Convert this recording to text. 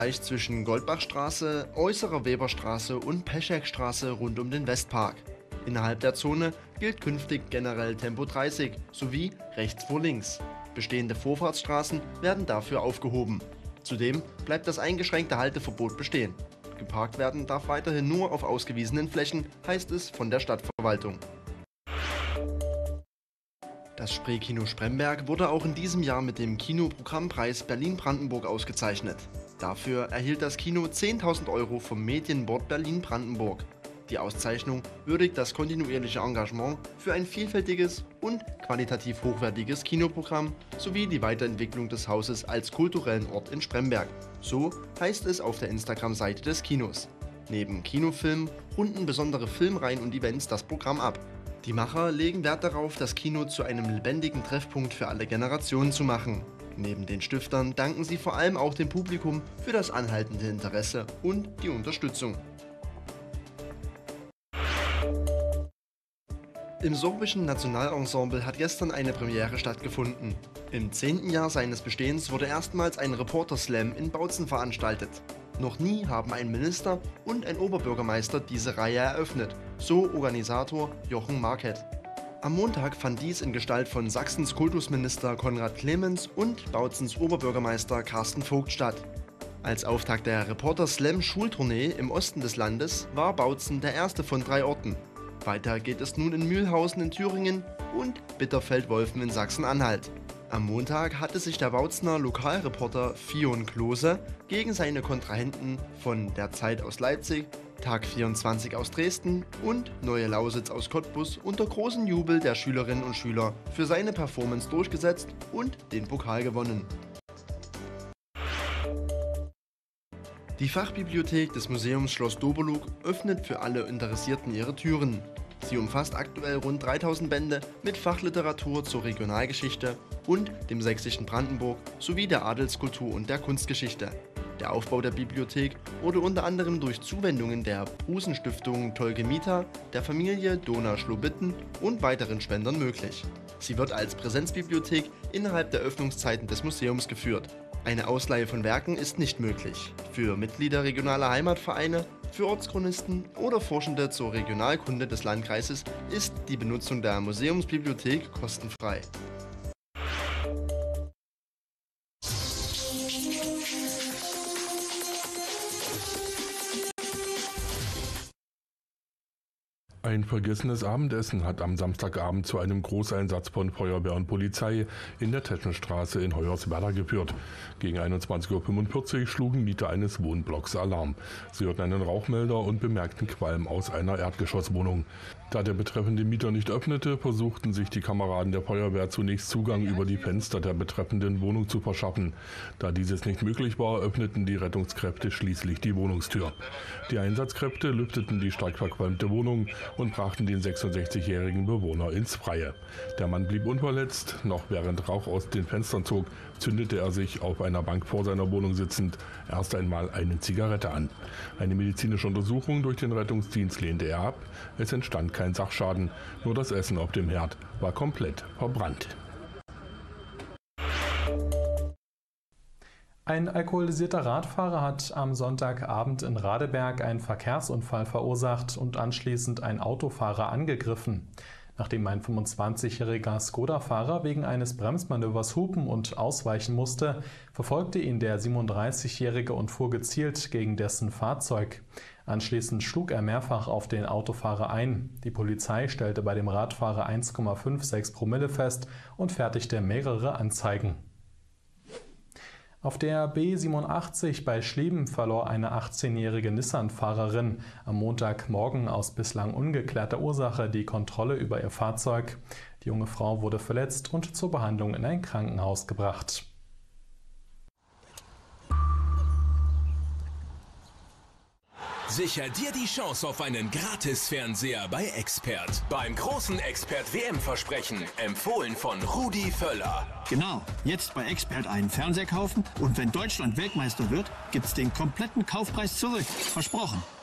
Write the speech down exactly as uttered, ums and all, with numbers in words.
zwischen Goldbachstraße, Äußerer Weberstraße und Peschekstraße rund um den Westpark. Innerhalb der Zone gilt künftig generell Tempo dreißig sowie rechts vor links. Bestehende Vorfahrtsstraßen werden dafür aufgehoben. Zudem bleibt das eingeschränkte Halteverbot bestehen. Geparkt werden darf weiterhin nur auf ausgewiesenen Flächen, heißt es von der Stadtverwaltung. Das Spreekino Spremberg wurde auch in diesem Jahr mit dem Kinoprogrammpreis Berlin-Brandenburg ausgezeichnet. Dafür erhielt das Kino zehntausend Euro vom Medienboard Berlin-Brandenburg. Die Auszeichnung würdigt das kontinuierliche Engagement für ein vielfältiges und qualitativ hochwertiges Kinoprogramm sowie die Weiterentwicklung des Hauses als kulturellen Ort in Spremberg. So heißt es auf der Instagram-Seite des Kinos. Neben Kinofilmen runden besondere Filmreihen und Events das Programm ab. Die Macher legen Wert darauf, das Kino zu einem lebendigen Treffpunkt für alle Generationen zu machen. Neben den Stiftern danken sie vor allem auch dem Publikum für das anhaltende Interesse und die Unterstützung. Im sorbischen Nationalensemble hat gestern eine Premiere stattgefunden. Im zehnten Jahr seines Bestehens wurde erstmals ein Reporter-Slam in Bautzen veranstaltet. Noch nie haben ein Minister und ein Oberbürgermeister diese Reihe eröffnet, so Organisator Jochen Marquet. Am Montag fand dies in Gestalt von Sachsens Kultusminister Konrad Clemens und Bautzens Oberbürgermeister Carsten Vogt statt. Als Auftakt der Reporter-Slam-Schultournee im Osten des Landes war Bautzen der erste von drei Orten. Weiter geht es nun in Mühlhausen in Thüringen und Bitterfeld-Wolfen in Sachsen-Anhalt. Am Montag hatte sich der Bautzener Lokalreporter Fion Klose gegen seine Kontrahenten von der Zeit aus Leipzig, Tag vierundzwanzig aus Dresden und Neue Lausitz aus Cottbus unter großem Jubel der Schülerinnen und Schüler für seine Performance durchgesetzt und den Pokal gewonnen. Die Fachbibliothek des Museums Schloss Doberlug öffnet für alle Interessierten ihre Türen. Sie umfasst aktuell rund dreitausend Bände mit Fachliteratur zur Regionalgeschichte und dem sächsischen Brandenburg sowie der Adelskultur und der Kunstgeschichte. Der Aufbau der Bibliothek wurde unter anderem durch Zuwendungen der Prusen-Stiftung Tolgemita, der Familie Dohna-Schlobitten und weiteren Spendern möglich. Sie wird als Präsenzbibliothek innerhalb der Öffnungszeiten des Museums geführt. Eine Ausleihe von Werken ist nicht möglich. Für Mitglieder regionaler Heimatvereine, für Ortschronisten oder Forschende zur Regionalkunde des Landkreises ist die Benutzung der Museumsbibliothek kostenfrei. Ein vergessenes Abendessen hat am Samstagabend zu einem Großeinsatz von Feuerwehr und Polizei in der Teschenstraße in Hoyerswerda geführt. Gegen einundzwanzig Uhr fünfundvierzig schlugen Mieter eines Wohnblocks Alarm. Sie hörten einen Rauchmelder und bemerkten Qualm aus einer Erdgeschosswohnung. Da der betreffende Mieter nicht öffnete, versuchten sich die Kameraden der Feuerwehr zunächst Zugang über die Fenster der betreffenden Wohnung zu verschaffen. Da dieses nicht möglich war, öffneten die Rettungskräfte schließlich die Wohnungstür. Die Einsatzkräfte lüfteten die stark verqualmte Wohnung und brachten den sechsundsechzigjährigen Bewohner ins Freie. Der Mann blieb unverletzt, noch während Rauch aus den Fenstern zog, zündete er sich auf einer Bank vor seiner Wohnung sitzend erst einmal eine Zigarette an. Eine medizinische Untersuchung durch den Rettungsdienst lehnte er ab. Es entstand kein Sachschaden, nur das Essen auf dem Herd war komplett verbrannt. Ein alkoholisierter Radfahrer hat am Sonntagabend in Radeberg einen Verkehrsunfall verursacht und anschließend einen Autofahrer angegriffen. Nachdem ein fünfundzwanzigjähriger Skoda-Fahrer wegen eines Bremsmanövers hupen und ausweichen musste, verfolgte ihn der siebenunddreißigjährige und fuhr gezielt gegen dessen Fahrzeug. Anschließend schlug er mehrfach auf den Autofahrer ein. Die Polizei stellte bei dem Radfahrer eins Komma sechsundfünfzig Promille fest und fertigte mehrere Anzeigen. Auf der B siebenundachtzig bei Schlieben verlor eine achtzehnjährige Nissan-Fahrerin am Montagmorgen aus bislang ungeklärter Ursache die Kontrolle über ihr Fahrzeug. Die junge Frau wurde verletzt und zur Behandlung in ein Krankenhaus gebracht. Sicher dir die Chance auf einen Gratis-Fernseher bei Expert. Beim großen Expert-W M-Versprechen, empfohlen von Rudi Völler. Genau, jetzt bei Expert einen Fernseher kaufen und wenn Deutschland Weltmeister wird, gibt's den kompletten Kaufpreis zurück. Versprochen.